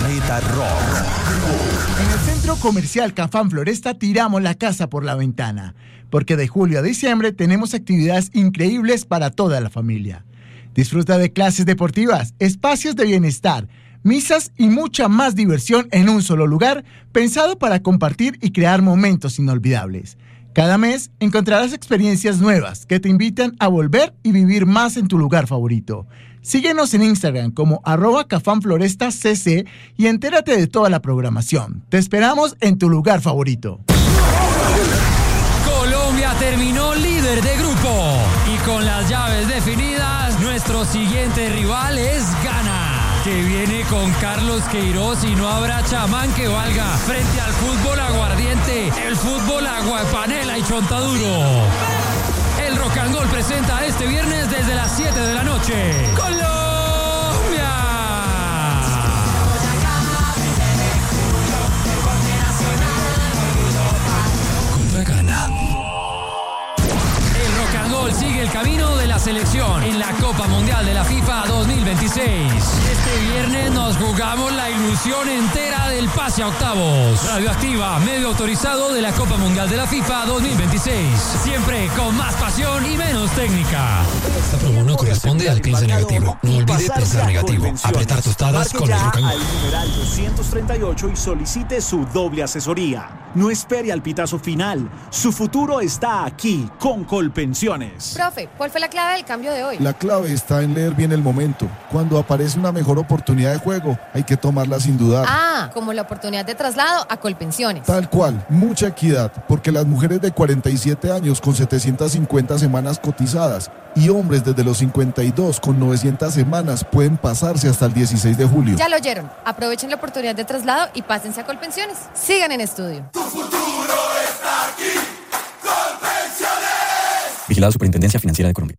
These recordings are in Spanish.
Planeta Rock. En el Centro Comercial Cafam Floresta tiramos la casa por la ventana, porque de julio a diciembre tenemos actividades increíbles para toda la familia. Disfruta de clases deportivas, espacios de bienestar, misas y mucha más diversión en un solo lugar, pensado para compartir y crear momentos inolvidables. Cada mes encontrarás experiencias nuevas que te invitan a volver y vivir más en tu lugar favorito. Síguenos en Instagram como @CafamFlorestaCC y entérate de toda la programación. Te esperamos en tu lugar favorito. Colombia terminó líder de grupo y con las llaves definidas, nuestro siguiente rival es Ghana, que viene con Carlos Queiroz y no habrá chamán que valga frente al fútbol aguardiente, el fútbol agua de panela y chontaduro. El Rock and Roll presenta este viernes desde las 7 de la noche. ¡Colombia! Contra Ghana. El Rock and Roll sigue el camino de la selección en la Copa Mundial de la FIFA 2026. Este viernes nos jugamos la ilusión entera del pase a octavos. Radioactiva, medio autorizado de la Copa Mundial de la FIFA 2026. Siempre con más pasión y menos técnica. Esta promo no corresponde al cliente negativo. No olvide pensar negativo. Apretar tostadas con el Rock and Roll. Al numeral 238 y solicite su doble asesoría. No espere al pitazo final. Su futuro está aquí con Colpensiones. Profe, ¿cuál fue la clave del cambio de hoy? La clave está en leer bien el momento. Cuando aparece una mejor oportunidad de juego, hay que tomarla sin dudar. Ah, como la oportunidad de traslado a Colpensiones. Tal cual, mucha equidad, porque las mujeres de 47 años con 750 semanas cotizadas y hombres desde los 52 con 900 semanas pueden pasarse hasta el 16 de julio. Ya lo oyeron. Aprovechen la oportunidad de traslado y pásense a Colpensiones. Sigan en estudio. Tu futuro está aquí. Colpensiones. Vigilado Superintendencia Financiera de Colombia.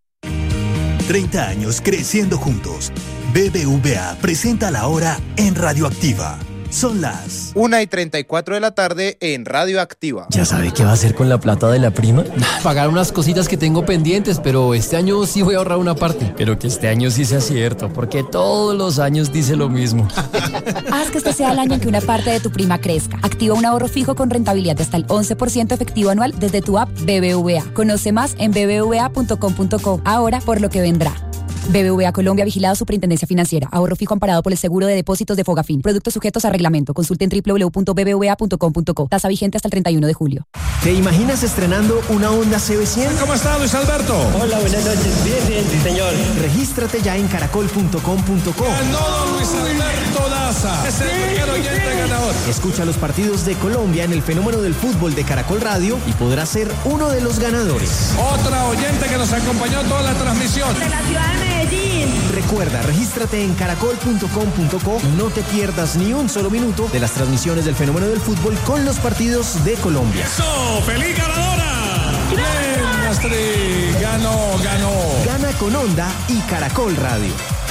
30 años creciendo juntos. BBVA presenta la hora en Radioactiva. Son las 1:34 de la tarde en Radioactiva. ¿Ya sabe qué va a hacer con la plata de la prima? Pagar unas cositas que tengo pendientes, pero este año sí voy a ahorrar una parte. Pero que este año sí sea cierto, porque todos los años dice lo mismo. Haz que este sea el año en que una parte de tu prima crezca. Activa un ahorro fijo con rentabilidad de hasta el 11% efectivo anual desde tu app BBVA. Conoce más en bbva.com.co. Ahora por lo que vendrá. BBVA Colombia, vigilado Superintendencia Financiera. Ahorro fijo amparado por el seguro de depósitos de Fogafín. Productos sujetos a reglamento. Consulte en www.bbva.com.co. Tasa vigente hasta el 31 de julio. ¿Te imaginas estrenando una Honda CB100? ¿Cómo está, Luis Alberto? Hola, buenas noches. Bien, sí, señor. Regístrate ya en caracol.com.co. Ganó Luis Alberto Daza. Es el primer oyente ganador. Escucha los partidos de Colombia en el fenómeno del fútbol de Caracol Radio y podrás ser uno de los ganadores. Otra oyente que nos acompañó toda la transmisión. De la ciudad de Medellín. Recuerda, regístrate en caracol.com.co y no te pierdas ni un solo minuto de las transmisiones del fenómeno del fútbol con los partidos de Colombia. ¡Eso! ¡Feliz ganadora! ¡Bien, Astrid! ¡Ganó! Gana con Honda y Caracol Radio.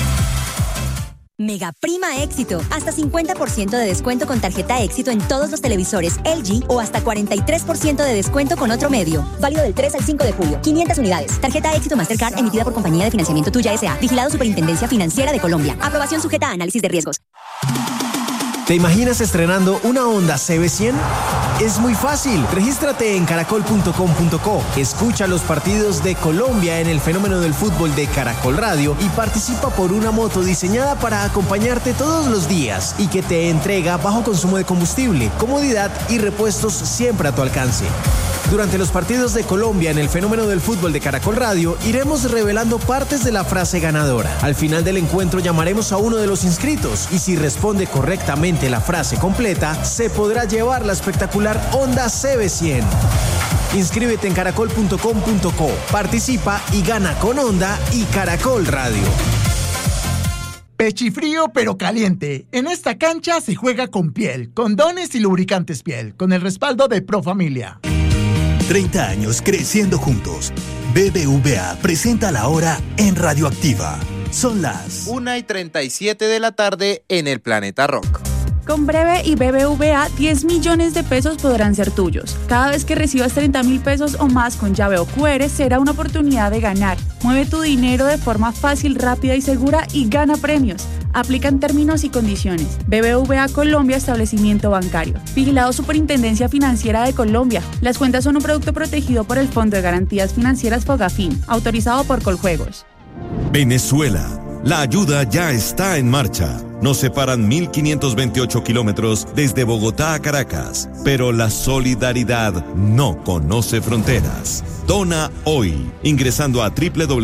Mega Prima Éxito. Hasta 50% de descuento con tarjeta Éxito en todos los televisores LG o hasta 43% de descuento con otro medio. Válido del 3 al 5 de julio. 500 unidades. Tarjeta Éxito Mastercard emitida por Compañía de Financiamiento Tuya S.A. Vigilado Superintendencia Financiera de Colombia. Aprobación sujeta a análisis de riesgos. ¿Te imaginas estrenando una Honda CB100? Es muy fácil. Regístrate en caracol.com.co. Escucha los partidos de Colombia en el fenómeno del fútbol de Caracol Radio y participa por una moto diseñada para acompañarte todos los días y que te entrega bajo consumo de combustible, comodidad y repuestos siempre a tu alcance. Durante los partidos de Colombia en el fenómeno del fútbol de Caracol Radio, iremos revelando partes de la frase ganadora. Al final del encuentro llamaremos a uno de los inscritos y si responde correctamente la frase completa, se podrá llevar la espectacular Honda CB100. Inscríbete en caracol.com.co, participa y gana con Honda y Caracol Radio. Pechifrío pero caliente. En esta cancha se juega con piel, condones y lubricantes piel, con el respaldo de Profamilia. 30 años creciendo juntos. BBVA presenta la hora en Radioactiva. Son las 1:37 de la tarde en el Planeta Rock. Con Breve y BBVA, 10 millones de pesos podrán ser tuyos. Cada vez que recibas 30.000 pesos o más con llave o QR, será una oportunidad de ganar. Mueve tu dinero de forma fácil, rápida y segura y gana premios. Aplican términos y condiciones. BBVA Colombia, establecimiento bancario. Vigilado Superintendencia Financiera de Colombia. Las cuentas son un producto protegido por el Fondo de Garantías Financieras Fogafín, autorizado por Coljuegos. Venezuela. La ayuda ya está en marcha. Nos separan 1.528 kilómetros desde Bogotá a Caracas, pero la solidaridad no conoce fronteras. Dona hoy, ingresando a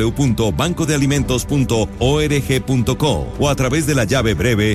www.bancodealimentos.org.co o a través de la llave breve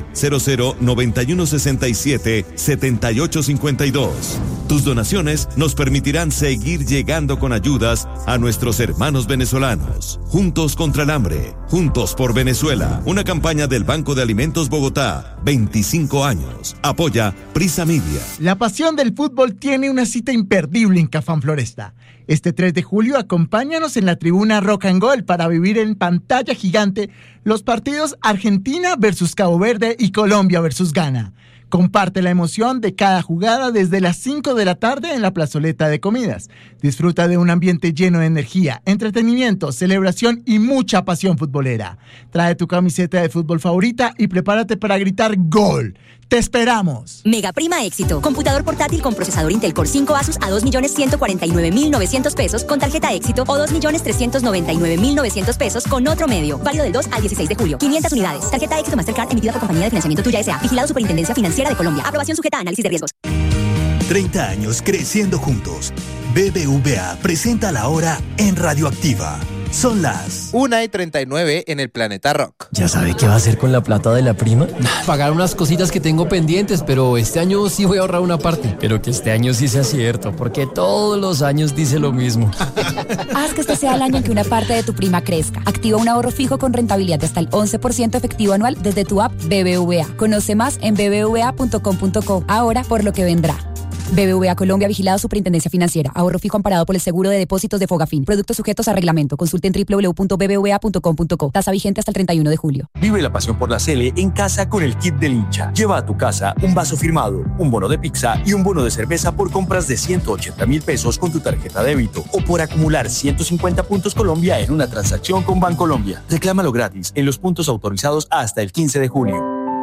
009167-7852. Tus donaciones nos permitirán seguir llegando con ayudas a nuestros hermanos venezolanos. Juntos contra el hambre, juntos por Venezuela. Una campaña del Banco de Alimentos Bogotá, 25 años. Apoya Prisa Media. La pasión del fútbol tiene una cita imperdible en Cafam Floresta. Este 3 de julio, acompáñanos en la tribuna Rock and Gold para vivir en pantalla gigante los partidos Argentina versus Cabo Verde y Colombia versus Ghana. Comparte la emoción de cada jugada desde las 5 de la tarde en la plazoleta de comidas. Disfruta de un ambiente lleno de energía, entretenimiento, celebración y mucha pasión futbolera. Trae tu camiseta de fútbol favorita y prepárate para gritar ¡Gol! ¡Te esperamos! Mega Prima Éxito. Computador portátil con procesador Intel Core 5 Asus a 2.149.900 pesos con tarjeta Éxito o 2.399.900 pesos con otro medio. Válido del 2 al 16 de julio. 500 unidades. Tarjeta Éxito Mastercard emitida por Compañía de Financiamiento Tuya S.A. Vigilado Superintendencia Financiera de Colombia. Aprobación sujeta a análisis de riesgos. 30 años creciendo juntos. BBVA presenta la hora en Radioactiva. Son las 1:39 en el Planeta Rock. ¿Ya sabe qué va a hacer con la plata de la prima? Pagar unas cositas que tengo pendientes, pero este año sí voy a ahorrar una parte. Pero que este año sí sea cierto, porque todos los años dice lo mismo. Haz que este sea el año en que una parte de tu prima crezca. Activa un ahorro fijo con rentabilidad de hasta el 11% efectivo anual desde tu app BBVA. Conoce más en bbva.com.co. Ahora por lo que vendrá. BBVA Colombia, vigilado Superintendencia Financiera. Ahorro fijo amparado por el seguro de depósitos de Fogafín. Productos sujetos a reglamento. Consulte en www.bbva.com.co. Tasa vigente hasta el 31 de julio. Vive la pasión por la Sele en casa con el kit del hincha. Lleva a tu casa un vaso firmado, un bono de pizza y un bono de cerveza por compras de 180.000 pesos con tu tarjeta débito o por acumular 150 puntos Colombia en una transacción con Bancolombia. Reclámalo gratis en los puntos autorizados hasta el 15 de julio.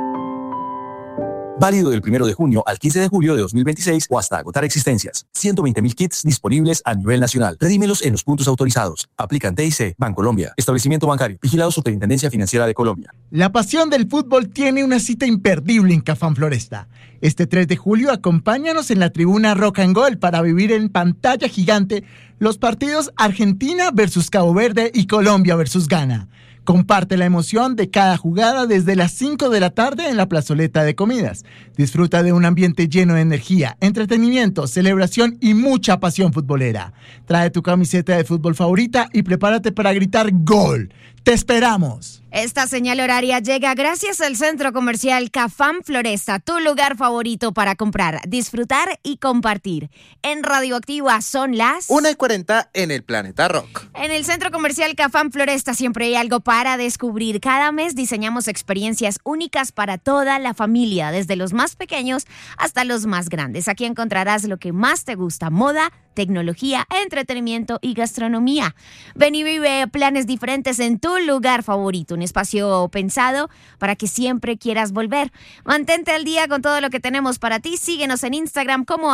Válido del 1 de junio al 15 de julio de 2026 o hasta agotar existencias. 120.000 kits disponibles a nivel nacional. Redímelos en los puntos autorizados. Aplican TIC, Bancolombia. Establecimiento bancario. Vigilado Superintendencia Financiera de Colombia. La pasión del fútbol tiene una cita imperdible en Cafam Floresta. Este 3 de julio, acompáñanos en la tribuna Rock and Gold para vivir en pantalla gigante los partidos Argentina versus Cabo Verde y Colombia versus Ghana. Comparte la emoción de cada jugada desde las 5 de la tarde en la plazoleta de comidas. Disfruta de un ambiente lleno de energía, entretenimiento, celebración y mucha pasión futbolera. Trae tu camiseta de fútbol favorita y prepárate para gritar ¡Gol! ¡Te esperamos! Esta señal horaria llega gracias al Centro Comercial Cafam Floresta, tu lugar favorito para comprar, disfrutar y compartir. En Radioactiva son las 1:40 en el Planeta Rock. En el Centro Comercial Cafam Floresta siempre hay algo para descubrir. Cada mes diseñamos experiencias únicas para toda la familia, desde los más pequeños hasta los más grandes. Aquí encontrarás lo que más te gusta: moda, tecnología, entretenimiento y gastronomía. Ven y vive planes diferentes en tu lugar favorito, un espacio pensado para que siempre quieras volver. Mantente al día con todo lo que tenemos para ti. Síguenos en Instagram como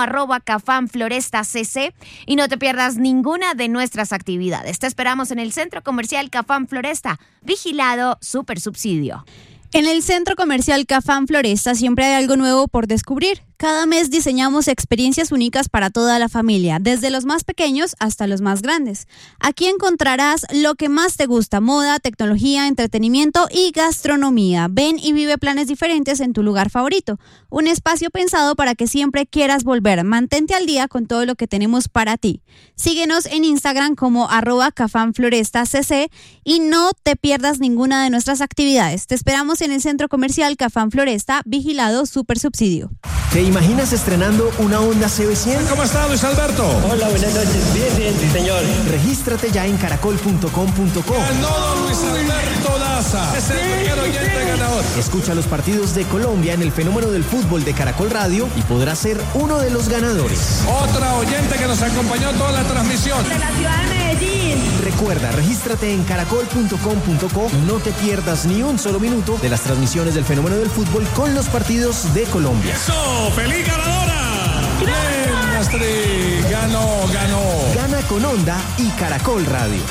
@CafamFlorestaCC y no te pierdas ninguna de nuestras actividades. Te esperamos en el Centro Comercial Cafam Floresta, vigilado Supersubsidio. En el Centro Comercial Cafam Floresta siempre hay algo nuevo por descubrir. Cada mes diseñamos experiencias únicas para toda la familia, desde los más pequeños hasta los más grandes. Aquí encontrarás lo que más te gusta: moda, tecnología, entretenimiento y gastronomía. Ven y vive planes diferentes en tu lugar favorito. Un espacio pensado para que siempre quieras volver. Mantente al día con todo lo que tenemos para ti. Síguenos en Instagram como @CafamFlorestaCC y no te pierdas ninguna de nuestras actividades. Te esperamos en el Centro Comercial Cafam Floresta, vigilado Supersubsidio. ¿Te imaginas estrenando una Honda CB100? ¿Cómo está, Luis Alberto? Hola, buenas noches. Bien, sí, señor. Regístrate ya en caracol.com.co. Ganó Luis Alberto Daza. Es el primer oyente ganador. Escucha los partidos de Colombia en el Fenómeno del Fútbol de Caracol Radio y podrás ser uno de los ganadores. Otra oyente que nos acompañó toda la transmisión. De la ciudad de Medellín. Recuerda, regístrate en caracol.com.co y no te pierdas ni un solo minuto de las transmisiones del fenómeno del fútbol con los partidos de Colombia. ¡Eso! ¡Feliz ganadora! ¡Bien, Astrid! ¡Ganó! Gana con Onda y Caracol Radio.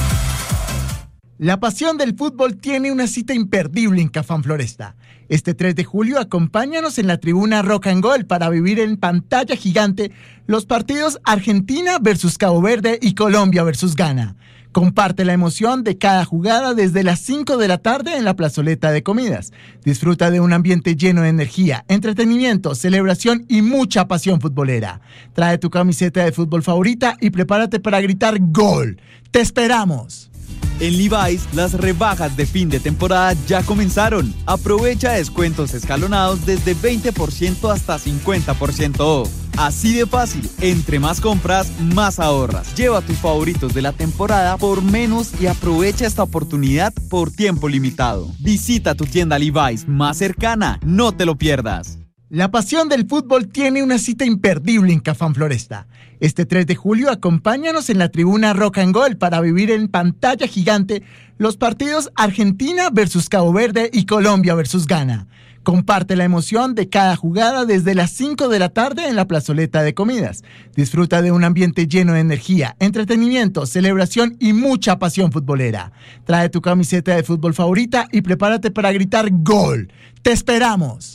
La pasión del fútbol tiene una cita imperdible en Cafam Floresta. Este 3 de julio, acompáñanos en la tribuna Rock and Gold para vivir en pantalla gigante los partidos Argentina versus Cabo Verde y Colombia versus Ghana. Comparte la emoción de cada jugada desde las 5 de la tarde en la plazoleta de comidas. Disfruta de un ambiente lleno de energía, entretenimiento, celebración y mucha pasión futbolera. Trae tu camiseta de fútbol favorita y prepárate para gritar ¡Gol! ¡Te esperamos! En Levi's, las rebajas de fin de temporada ya comenzaron. Aprovecha descuentos escalonados desde 20% hasta 50% off. Así de fácil, entre más compras, más ahorras. Lleva tus favoritos de la temporada por menos y aprovecha esta oportunidad por tiempo limitado. Visita tu tienda Levi's más cercana, no te lo pierdas. La pasión del fútbol tiene una cita imperdible en Cafam Floresta. Este 3 de julio, acompáñanos en la tribuna Rock and Gold para vivir en pantalla gigante los partidos Argentina versus Cabo Verde y Colombia versus Ghana. Comparte la emoción de cada jugada desde las 5 de la tarde en la plazoleta de comidas. Disfruta de un ambiente lleno de energía, entretenimiento, celebración y mucha pasión futbolera. Trae tu camiseta de fútbol favorita y prepárate para gritar ¡Gol! ¡Te esperamos!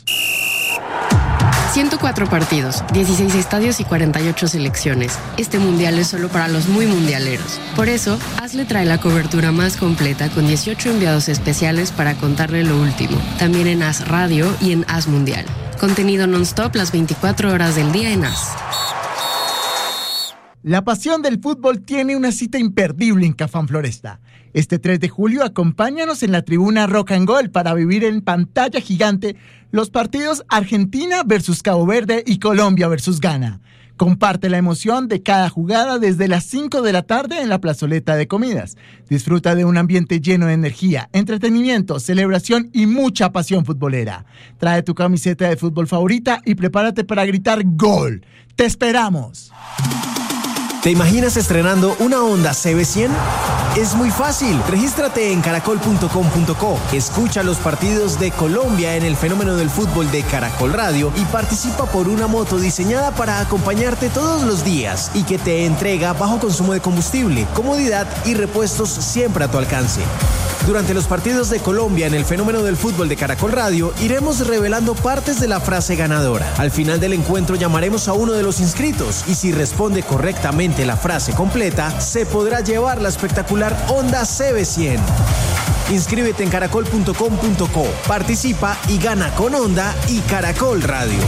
104 partidos, 16 estadios y 48 selecciones. Este mundial es solo para los muy mundialeros. Por eso, Hazle trae la cobertura más completa con 18 enviados especiales para contarle lo último. También en Haz Radio y en Haz Mundial. Contenido non-stop las 24 horas del día en Haz. La pasión del fútbol tiene una cita imperdible en Cafam Floresta. Este 3 de julio, acompáñanos en la tribuna Rock and Gold para vivir en pantalla gigante los partidos Argentina versus Cabo Verde y Colombia versus Ghana. Comparte la emoción de cada jugada desde las 5 de la tarde en la plazoleta de comidas. Disfruta de un ambiente lleno de energía, entretenimiento, celebración y mucha pasión futbolera. Trae tu camiseta de fútbol favorita y prepárate para gritar ¡Gol! ¡Te esperamos! ¿Te imaginas estrenando una Honda CB100? Es muy fácil. Regístrate en caracol.com.co. Escucha los partidos de Colombia en el fenómeno del fútbol de Caracol Radio y participa por una moto diseñada para acompañarte todos los días y que te entrega bajo consumo de combustible, comodidad y repuestos siempre a tu alcance. Durante los partidos de Colombia en el fenómeno del fútbol de Caracol Radio, iremos revelando partes de la frase ganadora. Al final del encuentro llamaremos a uno de los inscritos y si responde correctamente la frase completa, se podrá llevar la espectacular Honda CB100. Inscríbete en caracol.com.co, participa y gana con Honda y Caracol Radio.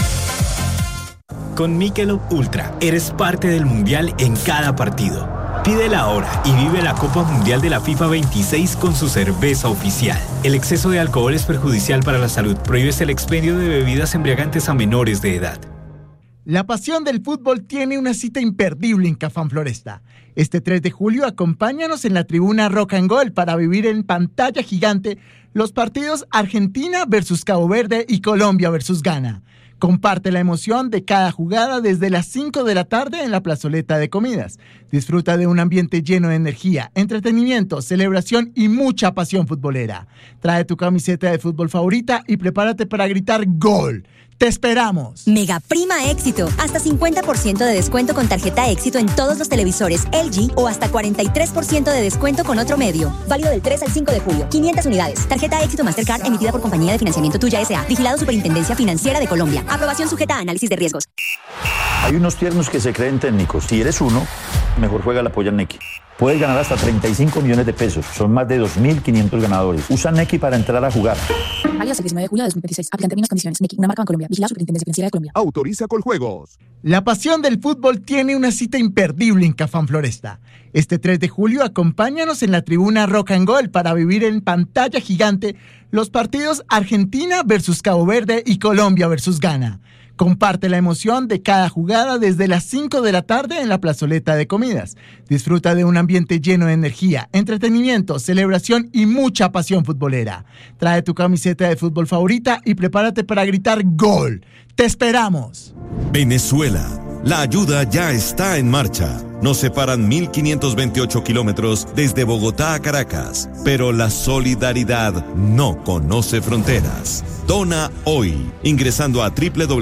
Con Michelob Ultra, eres parte del Mundial en cada partido. Pídela ahora y vive la Copa Mundial de la FIFA 26 con su cerveza oficial. El exceso de alcohol es perjudicial para la salud. Prohíbes el expendio de bebidas embriagantes a menores de edad. La pasión del fútbol tiene una cita imperdible en Cafam Floresta. Este 3 de julio, acompáñanos en la tribuna Rock and Gold para vivir en pantalla gigante los partidos Argentina versus Cabo Verde y Colombia versus Ghana. Comparte la emoción de cada jugada desde las 5 de la tarde en la plazoleta de comidas. Disfruta de un ambiente lleno de energía, entretenimiento, celebración y mucha pasión futbolera. Trae tu camiseta de fútbol favorita y prepárate para gritar ¡Gol! ¡Te esperamos! Mega Prima Éxito. Hasta 50% de descuento con tarjeta Éxito en todos los televisores LG o hasta 43% de descuento con otro medio. Válido del 3 al 5 de julio. 500 unidades. Tarjeta Éxito Mastercard emitida por Compañía de Financiamiento Tuya S.A. Vigilado Superintendencia Financiera de Colombia. Aprobación sujeta a análisis de riesgos. Hay unos tiernos que se creen técnicos. Si eres uno, mejor juega la polla Nequi. Puedes ganar hasta 35 millones de pesos. Son más de 2.500 ganadores. Usa Nequi para entrar a jugar. Válido hasta el 19 de julio de 2026. Aplican términos y condiciones. Nequi, una marca en Colombia. Vigilado Superintendencia Financiera de Colombia. Autoriza Coljuegos. La pasión del fútbol tiene una cita imperdible en Cafam Floresta. Este 3 de julio, acompáñanos en la tribuna Rock and Gold para vivir en pantalla gigante los partidos Argentina versus Cabo Verde y Colombia versus Ghana. Comparte la emoción de cada jugada desde las 5 de la tarde en la plazoleta de comidas. Disfruta de un ambiente lleno de energía, entretenimiento, celebración y mucha pasión futbolera. Trae tu camiseta de fútbol favorita y prepárate para gritar ¡Gol! ¡Te esperamos! Venezuela, la ayuda ya está en marcha. Nos separan 1.528 kilómetros desde Bogotá a Caracas, pero la solidaridad no conoce fronteras. Dona hoy, ingresando a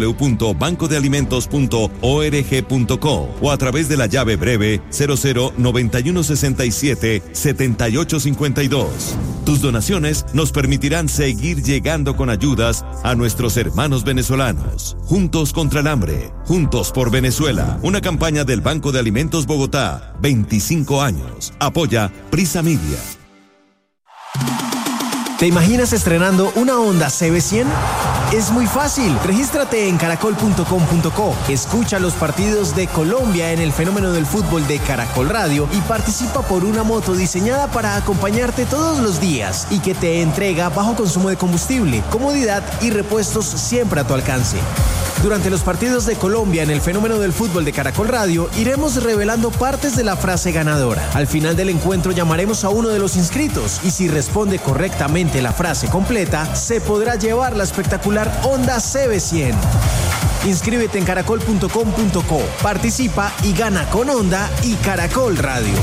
www.bancodealimentos.org.co o a través de la llave breve 0091677852. Tus donaciones nos permitirán seguir llegando con ayudas a nuestros hermanos venezolanos. Juntos contra el hambre, juntos por Venezuela. Una campaña del Banco de Alimentos Bogotá, 25 años. Apoya Prisa Media. ¿Te imaginas estrenando una Honda CB100? Es muy fácil. Regístrate en caracol.com.co. Escucha los partidos de Colombia en el fenómeno del fútbol de Caracol Radio y participa por una moto diseñada para acompañarte todos los días y que te entrega bajo consumo de combustible, comodidad y repuestos siempre a tu alcance. Durante los partidos de Colombia en el fenómeno del fútbol de Caracol Radio, iremos revelando partes de la frase ganadora. Al final del encuentro llamaremos a uno de los inscritos y si responde correctamente la frase completa, se podrá llevar la espectacular Honda CB100. Inscríbete en caracol.com.co, participa y gana con Honda y Caracol Radio.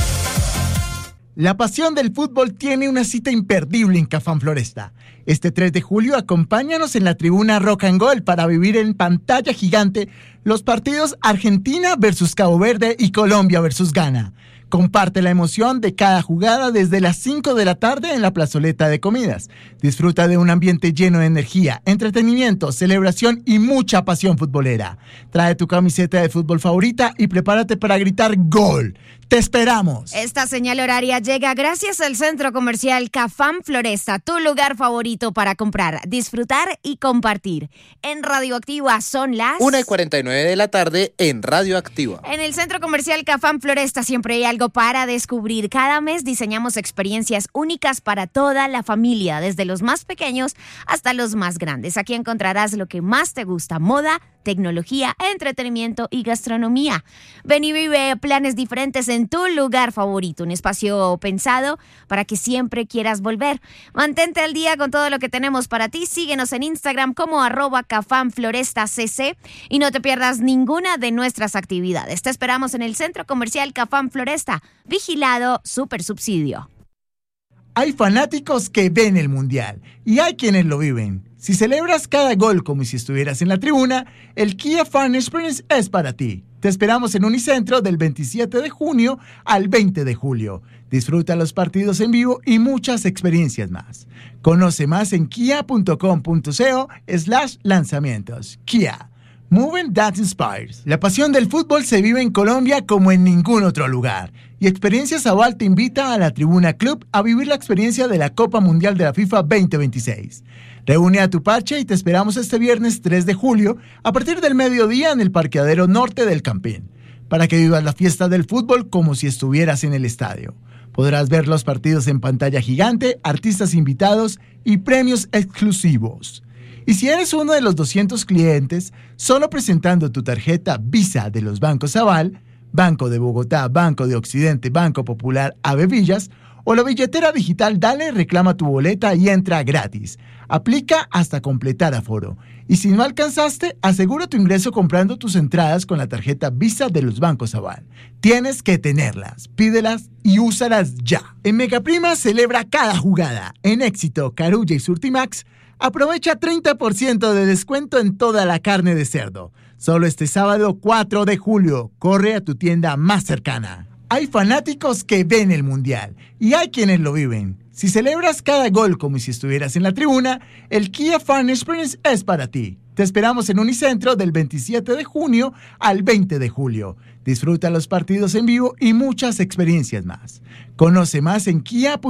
La pasión del fútbol tiene una cita imperdible en Cafam Floresta. Este 3 de julio, acompáñanos en la tribuna Rock and Gold para vivir en pantalla gigante los partidos Argentina versus Cabo Verde y Colombia versus Ghana. Comparte la emoción de cada jugada desde las 5 de la tarde en la plazoleta de comidas. Disfruta de un ambiente lleno de energía, entretenimiento, celebración y mucha pasión futbolera. Trae tu camiseta de fútbol favorita y prepárate para gritar ¡Gol! ¡Te esperamos! Esta señal horaria llega gracias al Centro Comercial Cafam Floresta, tu lugar favorito para comprar, disfrutar y compartir. En Radioactiva son las 1:49 de la tarde en Radioactiva. En el Centro Comercial Cafam Floresta siempre hay algo para descubrir. Cada mes diseñamos experiencias únicas para toda la familia, desde los más pequeños hasta los más grandes. Aquí encontrarás lo que más te gusta: moda, tecnología, entretenimiento y gastronomía. Ven y vive planes diferentes en tu lugar favorito, un espacio pensado para que siempre quieras volver. Mantente al día con todo lo que tenemos para ti. Síguenos en Instagram como @CafamFlorestaCC y no te pierdas ninguna de nuestras actividades. Te esperamos en el Centro Comercial Cafam Floresta. Vigilado Supersubsidio. Hay fanáticos que ven el Mundial y hay quienes lo viven. Si celebras cada gol como si estuvieras en la tribuna, el Kia Fan Experience es para ti. Te esperamos en Unicentro del 27 de junio al 20 de julio. Disfruta los partidos en vivo y muchas experiencias más. Conoce más en kia.com.co/lanzamientos. Kia. Moving That Inspires. La pasión del fútbol se vive en Colombia como en ningún otro lugar. Y Experiencias Aval te invita a la Tribuna Club a vivir la experiencia de la Copa Mundial de la FIFA 2026. Reúne a tu parche y te esperamos este viernes 3 de julio a partir del mediodía en el parqueadero norte del Campín, para que vivas la fiesta del fútbol como si estuvieras en el estadio. Podrás ver los partidos en pantalla gigante, artistas invitados y premios exclusivos. Y si eres uno de los 200 clientes, solo presentando tu tarjeta Visa de los bancos Aval, Banco de Bogotá, Banco de Occidente, Banco Popular, Ave Villas, o la billetera digital Dale, reclama tu boleta y entra gratis. Aplica hasta completar aforo. Y si no alcanzaste, asegura tu ingreso comprando tus entradas con la tarjeta Visa de los bancos Aval. Tienes que tenerlas, pídelas y úsalas ya. En Megaprima celebra cada jugada. En Éxito, Carulla y Surtimax, aprovecha 30% de descuento en toda la carne de cerdo. Solo este sábado 4 de julio. Corre a tu tienda más cercana. Hay fanáticos que ven el Mundial y hay quienes lo viven. Si celebras cada gol como si estuvieras en la tribuna, el Kia Fan Experience es para ti. Te esperamos en Unicentro del 27 de junio al 20 de julio. Disfruta los partidos en vivo y muchas experiencias más. Conoce más en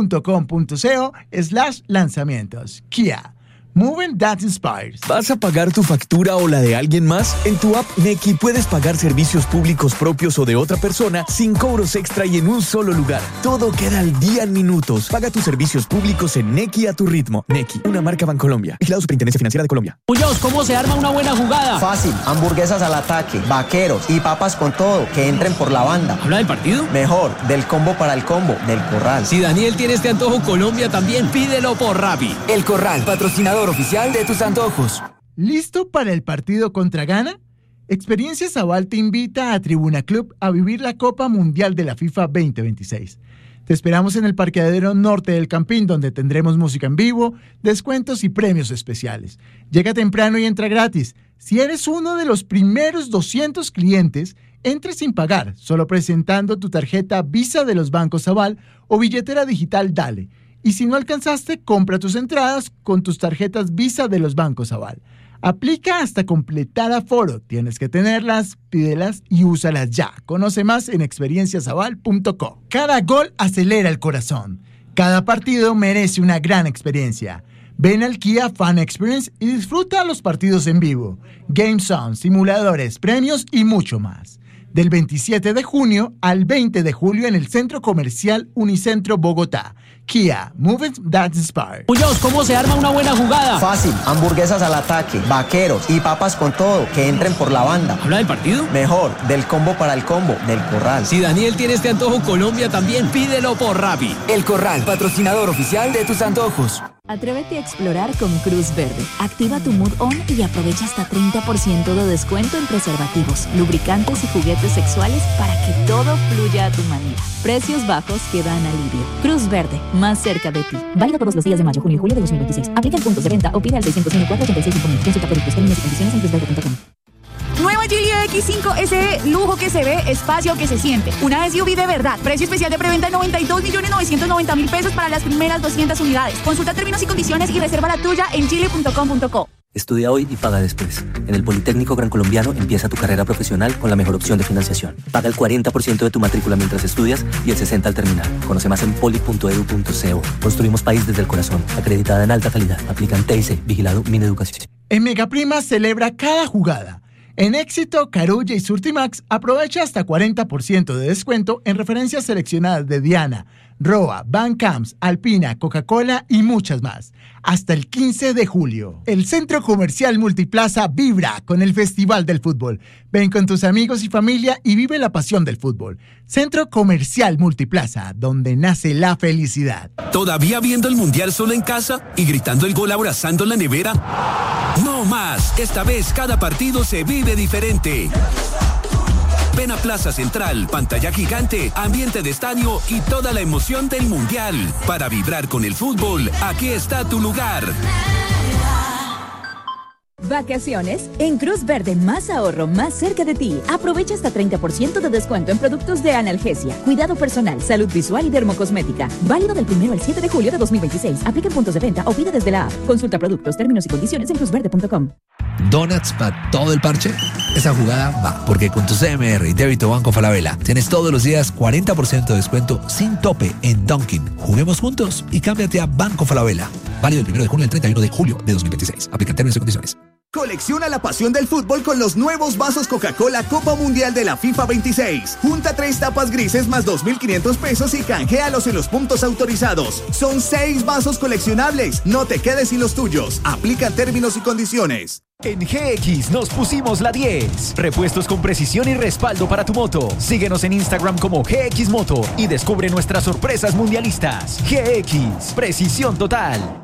kia.com.co/lanzamientos. Kia. Moving That Inspires. ¿Vas a pagar tu factura o la de alguien más? En tu app Nequi puedes pagar servicios públicos propios o de otra persona sin cobros extra y en un solo lugar. Todo queda al día en minutos. Paga tus servicios públicos en Nequi a tu ritmo. Nequi, una marca Bancolombia. Vigilado Superintendencia Financiera de Colombia. Muñoz, ¿cómo se arma una buena jugada? Fácil, hamburguesas al ataque, vaqueros y papas con todo, que entren por la banda. ¿Habla del partido? Mejor, del combo para el combo, del Corral. Si Daniel tiene este antojo, Colombia también. Pídelo por Rappi. El Corral, patrocinador oficial de tus antojos. ¿Listo para el partido contra Ghana? Experiencias Aval te invita a Tribuna Club a vivir la Copa Mundial de la FIFA 2026. Te esperamos en el parqueadero norte del Campín, donde tendremos música en vivo, descuentos y premios especiales. Llega temprano y entra gratis. Si eres uno de los primeros 200 clientes, entre sin pagar, solo presentando tu tarjeta Visa de los bancos Aval o billetera digital Dale. Y si no alcanzaste, compra tus entradas con tus tarjetas Visa de los bancos Aval. Aplica hasta completar aforo. Tienes que tenerlas, pídelas y úsalas ya. Conoce más en experienciasaval.co. Cada gol acelera el corazón. Cada partido merece una gran experiencia. Ven al Kia Fan Experience y disfruta los partidos en vivo. Game Zone, simuladores, premios y mucho más. Del 27 de junio al 20 de julio en el Centro Comercial Unicentro Bogotá. Kia, moving that inspire. Muñoz, ¿cómo se arma una buena jugada? Fácil, hamburguesas al ataque, vaqueros y papas con todo, que entren por la banda. ¿Habla del partido? Mejor, del combo para el combo, del Corral. Si Daniel tiene este antojo, Colombia también, pídelo por Rappi. El Corral, patrocinador oficial de tus antojos. Atrévete a explorar con Cruz Verde. Activa tu Mood On y aprovecha hasta 30% de descuento en preservativos, lubricantes y juguetes sexuales para que todo fluya a tu manera. Precios bajos que dan alivio. Cruz Verde, más cerca de ti. Válido todos los días de mayo, junio y julio de 2026. Aplica en puntos de venta o pide al 601-486-5000. Consulta productos, términos y condiciones en cruzverde.com. Nueva Geely X5 SE, lujo que se ve, espacio que se siente. Una SUV de verdad. Precio especial de preventa de 92.990.000 pesos para las primeras 200 unidades. Consulta términos y condiciones y reserva la tuya en geely.com.co. Estudia hoy y paga después. En el Politécnico Gran Colombiano empieza tu carrera profesional con la mejor opción de financiación. Paga el 40% de tu matrícula mientras estudias y el 60% al terminar. Conoce más en poli.edu.co. Construimos país desde el corazón. Acreditada en alta calidad. Aplican TIC. Vigilado Mineducación. En Megaprima celebra cada jugada. En Éxito, Carulla y Surtimax aprovecha hasta 40% de descuento en referencias seleccionadas de Diana, Roa, Van Camps, Alpina, Coca-Cola y muchas más. Hasta el 15 de julio. El Centro Comercial Multiplaza vibra con el Festival del Fútbol. Ven con tus amigos y familia y vive la pasión del fútbol. Centro Comercial Multiplaza, donde nace la felicidad. ¿Todavía viendo el Mundial solo en casa y gritando el gol abrazando la nevera? No más. Esta vez cada partido se vive diferente. Ven a Plaza Central, pantalla gigante, ambiente de estadio y toda la emoción del Mundial. Para vibrar con el fútbol, aquí está tu lugar. Vacaciones en Cruz Verde, más ahorro, más cerca de ti. Aprovecha hasta 30% de descuento en productos de analgesia, cuidado personal, salud visual y dermocosmética. Válido del 1 al 7 de julio de 2026. Aplica en puntos de venta o pide desde la app. Consulta productos, términos y condiciones en cruzverde.com. ¿Donuts para todo el parche? Esa jugada va, porque con tu CMR y débito Banco Falabella tienes todos los días 40% de descuento sin tope en Dunkin'. Juguemos juntos y cámbiate a Banco Falabella. Válido del 1 de junio al 31 de julio de 2026. Aplica términos y condiciones. Colecciona la pasión del fútbol con los nuevos vasos Coca-Cola Copa Mundial de la FIFA 26. Junta 3 tapas grises más 2.500 pesos y canjealos en los puntos autorizados. Son 6 vasos coleccionables. No te quedes sin los tuyos. Aplica términos y condiciones. En GX nos pusimos la 10. Repuestos con precisión y respaldo para tu moto. Síguenos en Instagram como GX Moto y descubre nuestras sorpresas mundialistas. GX, precisión total.